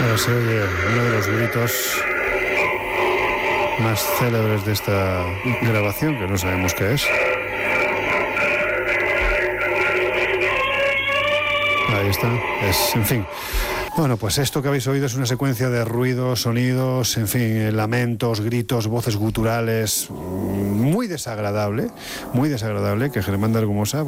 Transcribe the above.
Se oye uno de los gritos más célebres de esta grabación, que no sabemos qué es. Ahí está, en fin. Bueno, pues esto que habéis oído es una secuencia de ruidos, sonidos, en fin, lamentos, gritos, voces guturales, muy desagradable, que Germán de Argumosa